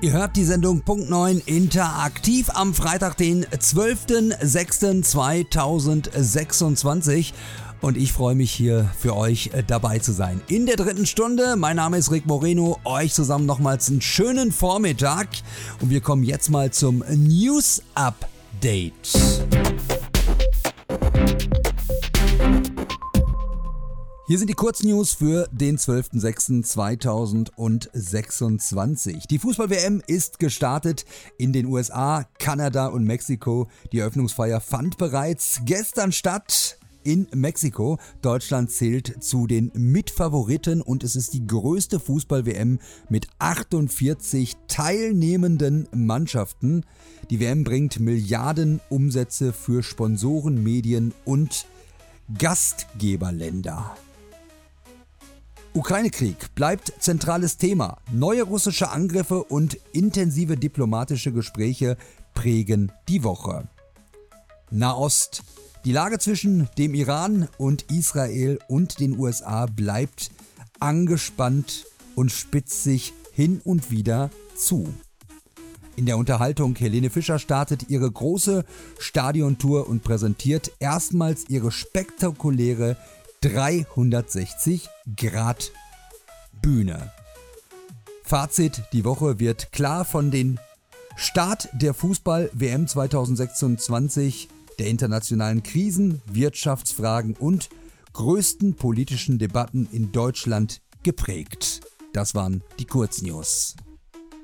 Ihr hört die Sendung Punkt 9 interaktiv am Freitag, den 12.06.2026 und ich freue mich hier für euch dabei zu sein. In der dritten Stunde, mein Name ist Rick Moreno, euch zusammen nochmals einen schönen Vormittag und wir kommen jetzt mal zum News Update. Hier sind die Kurznews für den 12.06.2026. Die Fußball-WM ist gestartet in den USA, Kanada und Mexiko. Die Eröffnungsfeier fand bereits gestern statt in Mexiko. Deutschland zählt zu den Mitfavoriten und es ist die größte Fußball-WM mit 48 teilnehmenden Mannschaften. Die WM bringt Milliarden Umsätze für Sponsoren, Medien und Gastgeberländer. Ukraine-Krieg bleibt zentrales Thema. Neue russische Angriffe und intensive diplomatische Gespräche prägen die Woche. Nahost. Die Lage zwischen dem Iran und Israel und den USA bleibt angespannt und spitzt sich hin und wieder zu. In der Unterhaltung, Helene Fischer startet ihre große Stadiontour und präsentiert erstmals ihre spektakuläre 360° Bühne. Fazit, die Woche wird klar von den Start der Fußball-WM 2026, der internationalen Krisen, Wirtschaftsfragen und größten politischen Debatten in Deutschland geprägt. Das waren die Kurznews.